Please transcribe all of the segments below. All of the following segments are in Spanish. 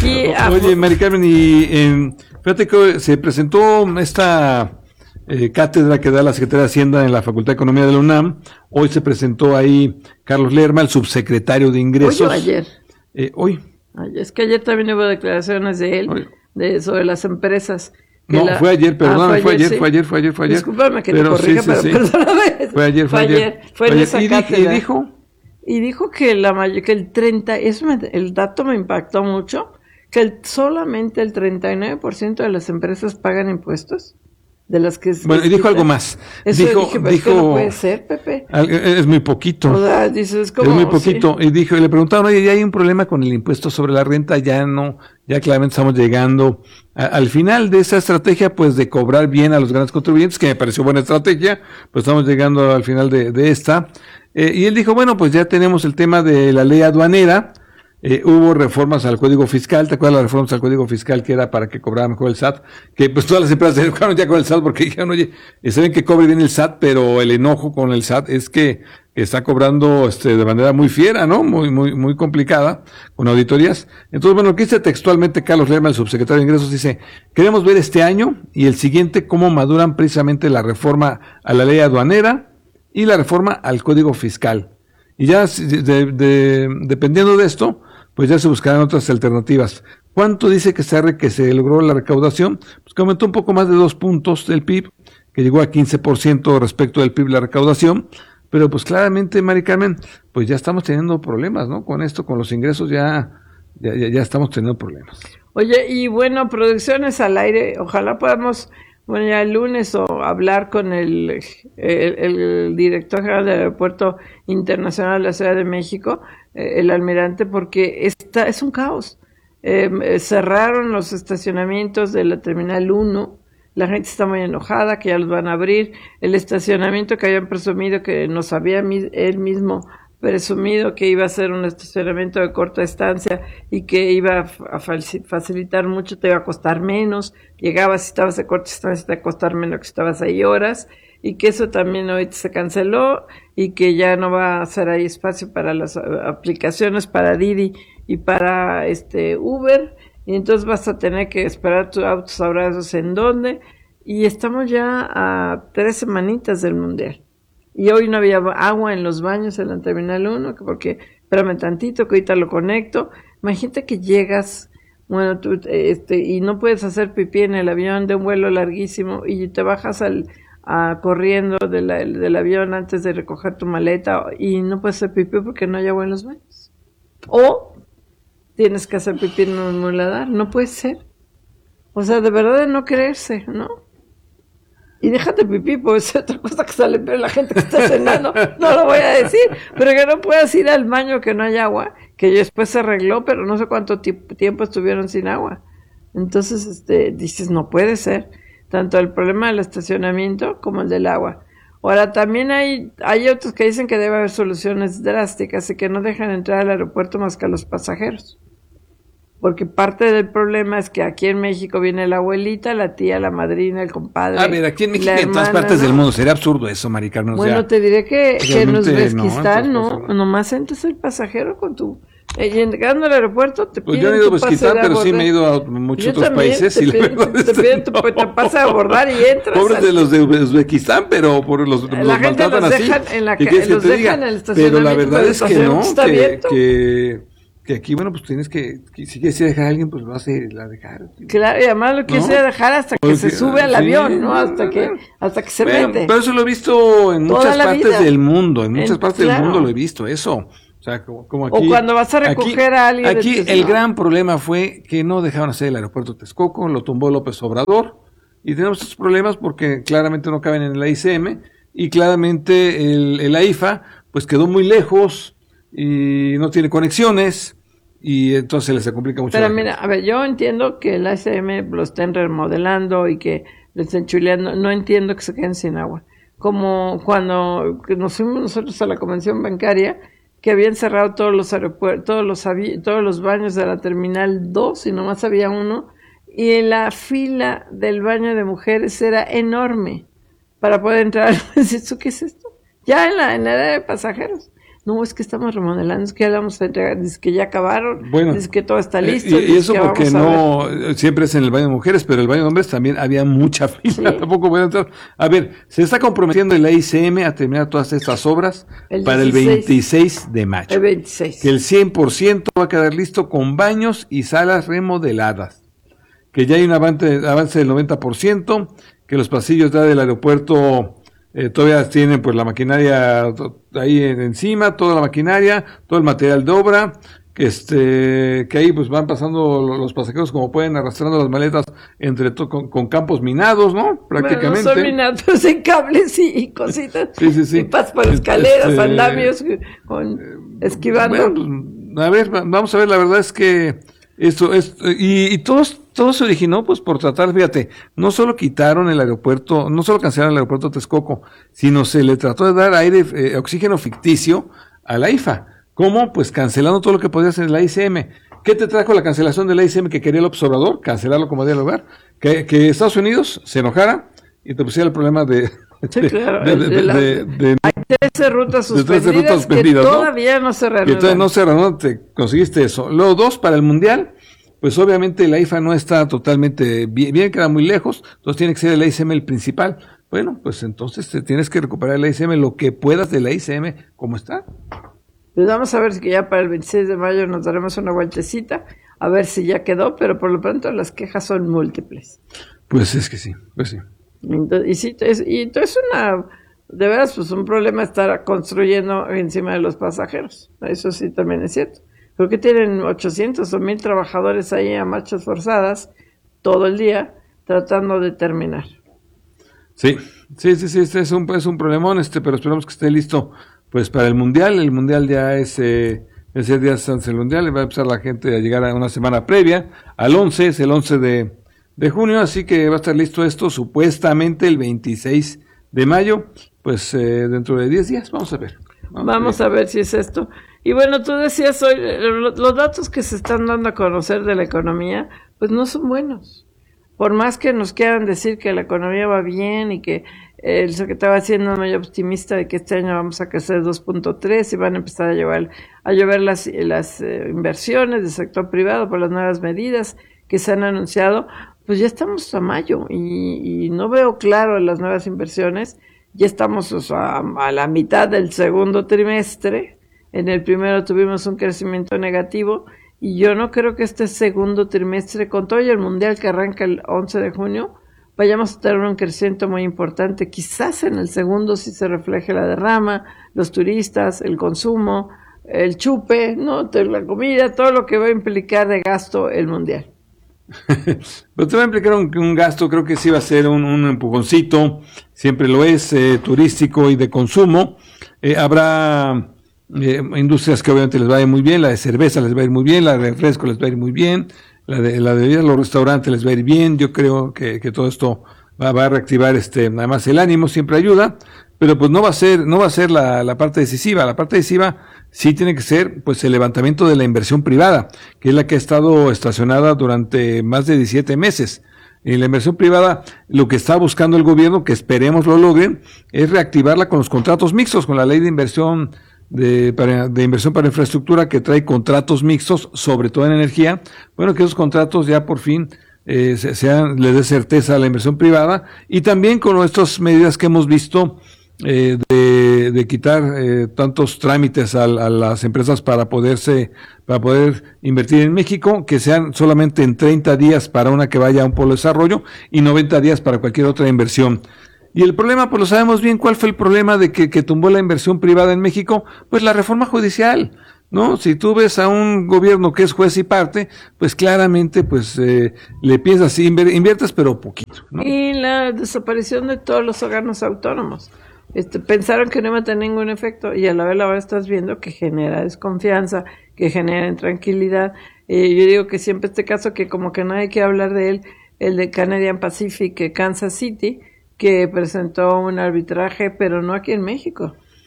aquí... Oye, Mari Carmen, y fíjate que se presentó esta cátedra que da la Secretaría de Hacienda en la Facultad de Economía de la UNAM. Hoy se presentó ahí Carlos Lerma, el subsecretario de Ingresos. ¿Hoy o ayer? Hoy. Es que ayer también hubo declaraciones de él, sobre las empresas. No, fue ayer, perdóname, fue ayer. Discúlpame que te corrija, pero perdóname. Fue ayer. Fue en esa cátedra. ¿Y dijo que el dato me impactó mucho, que solamente el 39% de las empresas pagan impuestos. De las que bueno, y dijo algo más. Dijo, no puede ser, Pepe. Es muy poquito. O sea, dices, como, es muy poquito. Sí. Y le preguntaron, oye, ya hay un problema con el impuesto sobre la renta, ya claramente estamos llegando al final de esa estrategia, pues de cobrar bien a los grandes contribuyentes, que me pareció buena estrategia, pues estamos llegando al final de esta. Y él dijo, bueno, pues ya tenemos el tema de la ley aduanera. Hubo reformas al Código Fiscal, ¿te acuerdas las reformas al Código Fiscal que era para que cobrara mejor el SAT? Que pues todas las empresas se enojaron ya con el SAT porque dijeron, oye, saben que cobre bien el SAT, pero el enojo con el SAT es que está cobrando de manera muy fiera, ¿no? Muy complicada, con auditorías. Entonces, bueno, lo que dice textualmente Carlos Lerma, el subsecretario de Ingresos, dice, queremos ver este año y el siguiente cómo maduran precisamente la reforma a la ley aduanera y la reforma al Código Fiscal. Y ya, dependiendo de esto, pues ya se buscarán otras alternativas. ¿Cuánto dice que se logró la recaudación? Pues que aumentó un poco más de 2 puntos del PIB, que llegó a 15% respecto del PIB la recaudación, pero pues claramente, Mari Carmen, pues ya estamos teniendo problemas, ¿no? Con esto, con los ingresos ya estamos teniendo problemas. Oye, y bueno, producciones al aire, ojalá podamos, bueno, ya el lunes hablar con el director general del Aeropuerto Internacional de la Ciudad de México, el almirante, porque es un caos. Cerraron los estacionamientos de la Terminal 1, la gente está muy enojada que ya los van a abrir. El estacionamiento que habían presumido, que nos había él mismo presumido que iba a ser un estacionamiento de corta estancia y que iba a facilitar mucho, te iba a costar menos, llegabas si estabas de corta estancia te iba a costar menos que estabas ahí horas, y que eso también hoy se canceló y que ya no va a ser ahí espacio para las aplicaciones para Didi y para Uber, y entonces vas a tener que esperar tus autos, ahora esos en dónde, y estamos ya a 3 semanitas del Mundial. Y hoy no había agua en los baños en la Terminal 1, porque, espérame tantito, que ahorita lo conecto. Imagínate que llegas, bueno, tú, y no puedes hacer pipí en el avión de un vuelo larguísimo, y te bajas corriendo del avión antes de recoger tu maleta, y no puedes hacer pipí porque no hay agua en los baños. O tienes que hacer pipí en un muladar, no puede ser. O sea, de verdad de no creerse, ¿no? Y déjate pipí, pues es otra cosa que sale, pero la gente que está cenando, no lo voy a decir, pero que no puedas ir al baño que no hay agua, que después se arregló, pero no sé cuánto tiempo estuvieron sin agua. Entonces, dices, no puede ser, tanto el problema del estacionamiento como el del agua. Ahora, también hay otros que dicen que debe haber soluciones drásticas y que no dejan entrar al aeropuerto más que a los pasajeros. Porque parte del problema es que aquí en México viene la abuelita, la tía, la madrina, el compadre. A ver, aquí en México y en todas partes del mundo. Sería absurdo eso, Mari Carmen. Bueno, te diré que en Uzbekistán, nomás entras el pasajero con tu... llegando al aeropuerto te piden yo no he ido a Uzbekistán, pero sí me he ido a muchos otros países. Te piden tu pase a abordar y entras. Pobres de los de Uzbekistán, pero por los maltratan así. Los dejan en el estacionamiento. Pero la verdad es que no, que aquí, bueno, pues tienes si quieres ir a dejar a alguien, pues lo vas a ir a dejar. Claro, y además lo quieres ir a dejar hasta que se sube al avión, ¿no? Hasta que se mete. Pero eso lo he visto en muchas partes del mundo, en muchas partes del mundo lo he visto, eso. O sea, como aquí. O cuando vas a recoger a alguien. Aquí el gran problema fue que no dejaron hacer el aeropuerto de Texcoco, lo tumbó López Obrador, y tenemos estos problemas porque claramente no caben en el AICM, y claramente el AIFA, pues quedó muy lejos, y no tiene conexiones, y entonces se complica mucho. Pero mira, a ver, yo entiendo que el ACM lo estén remodelando y que lo estén chuleando, no entiendo que se queden sin agua. Como cuando nos fuimos nosotros a la convención bancaria, que habían cerrado todos los aeropuertos, todos los baños de la Terminal 2 y nomás había uno, y en la fila del baño de mujeres era enorme para poder entrar. ¿Qué es esto? Ya en la área de pasajeros. no, es que estamos remodelando, es que ya la vamos a entregar, es que ya acabaron, Bueno, es que todo está listo. y eso que porque vamos no, siempre es en el baño de mujeres, pero el baño de hombres también había mucha fila, Sí. tampoco voy a entrar. A ver, se está comprometiendo el AICM a terminar todas estas obras para el 26 de mayo. El 26. Que el 100% va a quedar listo con baños y salas remodeladas. Que ya hay un avance del 90%, que los pasillos ya del aeropuerto todavía tienen pues la maquinaria ahí encima, toda la maquinaria, todo el material de obra, que ahí pues van pasando los pasajeros como pueden, arrastrando las maletas con campos minados, ¿no? Prácticamente. Bueno, son minados en cables y cositas. Sí. Y pasas por escaleras, andamios, esquivando. Bueno, pues, a ver, vamos a ver, la verdad es que esto es, y todo se originó pues por tratar, fíjate, no solo quitaron el aeropuerto, no solo cancelaron el aeropuerto de Texcoco, sino se le trató de dar oxígeno ficticio a la IFA. ¿Cómo? Pues cancelando todo lo que podía hacer el AICM. ¿Qué te trajo la cancelación del AICM que quería el observador? Cancelarlo como debía lugar. Que Estados Unidos se enojara y te pusiera el problema de... Sí, claro. Hay 13 rutas suspendidas que todavía no se reanudan. Que todavía no se reanudan, te conseguiste eso. Luego, 2, para el Mundial, pues obviamente la IFA no está totalmente bien, queda muy lejos, entonces tiene que ser el AICM el principal. Bueno, pues entonces te tienes que recuperar el AICM, lo que puedas del AICM, como está. Pues vamos a ver si ya para el 26 de mayo nos daremos una vueltecita, a ver si ya quedó, pero por lo pronto las quejas son múltiples. Pues es que sí, pues sí. Entonces de veras, pues un problema estar construyendo encima de los pasajeros. Eso sí también es cierto. Creo que tienen 800 o 1000 trabajadores ahí a marchas forzadas todo el día tratando de terminar. Sí, este es un problemón, pero esperamos que esté listo pues para el Mundial. El Mundial ya ese día antes del Mundial, va a empezar la gente a llegar a una semana previa, al 11, es el 11 de junio, así que va a estar listo esto supuestamente el 26 de mayo, pues dentro de 10 días, vamos a ver. Vamos a ver si es esto. Y bueno, tú decías hoy, los datos que se están dando a conocer de la economía, pues no son buenos. Por más que nos quieran decir que la economía va bien y que el secretario Hacienda es muy optimista de que este año vamos a crecer 2.3 y van a empezar a llover las inversiones del sector privado por las nuevas medidas que se han anunciado, pues ya estamos a mayo y no veo claro las nuevas inversiones. Ya estamos a la mitad del segundo trimestre. En el primero tuvimos un crecimiento negativo y yo no creo que este segundo trimestre, con todo y el Mundial que arranca el 11 de junio, vayamos a tener un crecimiento muy importante. Quizás en el segundo sí se refleje la derrama, los turistas, el consumo, el chupe, ¿no? La comida, todo lo que va a implicar de gasto el Mundial. Pero te va a implicar un gasto, creo que sí va a ser un empujoncito, siempre lo es, turístico y de consumo. Habrá industrias que obviamente les va a ir muy bien, la de cerveza les va a ir muy bien, la de refresco les va a ir muy bien, la de los restaurantes les va a ir bien. Yo creo que todo esto va a reactivar además el ánimo, siempre ayuda, pero pues no va a ser la parte decisiva. La parte decisiva sí tiene que ser pues el levantamiento de la inversión privada, que es la que ha estado estacionada durante más de 17 meses. En la inversión privada, lo que está buscando el gobierno, que esperemos lo logren, es reactivarla con los contratos mixtos, con la ley de inversión de inversión para infraestructura, que trae contratos mixtos, sobre todo en energía. Bueno, que esos contratos ya por fin les dé certeza a la inversión privada, y también con estas medidas que hemos visto de quitar tantos trámites a las empresas para poder invertir en México, que sean solamente en 30 días para una que vaya a un polo de desarrollo y 90 días para cualquier otra inversión. Y el problema, pues lo sabemos bien, ¿cuál fue el problema de que tumbó la inversión privada en México? Pues la reforma judicial, ¿no? Si tú ves a un gobierno que es juez y parte, pues claramente pues le piensas, inviertes pero poquito, ¿no? Y la desaparición de todos los órganos autónomos. Pensaron que no iba a tener ningún efecto y a la vez ahora estás viendo que genera desconfianza, que genera intranquilidad. Yo digo que siempre este caso que como que nadie quiere hablar de él, el de Canadian Pacific, Kansas City, que presentó un arbitraje, pero no aquí en México,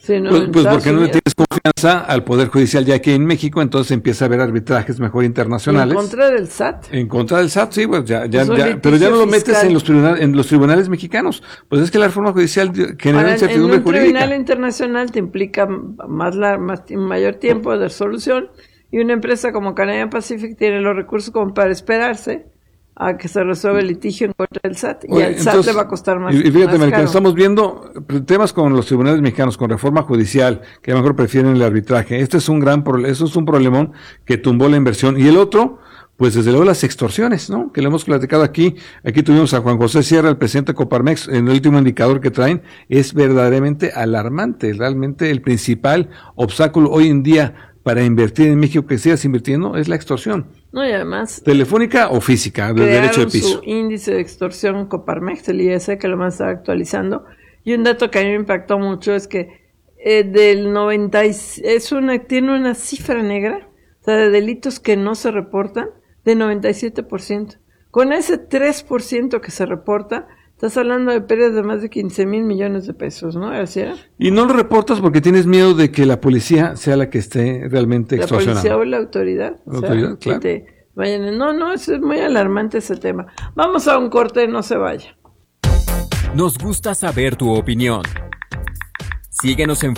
Sí, no, pues porque no le tienes confianza al Poder Judicial ya aquí en México, entonces empieza a haber arbitrajes mejor internacionales. ¿En contra del SAT? En contra del SAT, sí, pues ya, pero ya no lo metes en los tribunales mexicanos. Pues es que la reforma judicial genera incertidumbre jurídica. En un tribunal internacional te implica mayor tiempo de resolución, y una empresa como Canadian Pacific tiene los recursos como para esperarse a que se resuelva el litigio en contra del SAT. Y al SAT le va a costar más. Y fíjate, más caro. Estamos viendo temas con los tribunales mexicanos, con reforma judicial, que a lo mejor prefieren el arbitraje. Este es un eso es un problemón que tumbó la inversión. Y el otro, pues desde luego las extorsiones, ¿no? Que lo hemos platicado aquí. Aquí tuvimos a Juan José Sierra, el presidente de Coparmex. En el último indicador que traen es verdaderamente alarmante. Realmente el principal obstáculo hoy en día para invertir en México, que sigas invirtiendo, es la extorsión. No, y además, telefónica o física, de derecho de piso. Su índice de extorsión Coparmex, el IS, que lo van a estar actualizando. Y un dato que a mí me impactó mucho es que del 90 tiene una cifra negra, o sea, de delitos que no se reportan, de 97%. Con ese 3% que se reporta, estás hablando de pérdidas de más de 15,000 millones de pesos, ¿no? ¿Así era? Y no lo reportas porque tienes miedo de que la policía sea la que esté realmente extorsionando. La policía o la autoridad. La autoridad, claro. No, es muy alarmante ese tema. Vamos a un corte, no se vaya. Nos gusta saber tu opinión. Síguenos en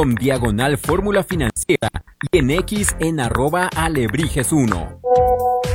facebook.com/Fórmula Financiera y en X en @Alebrijes1.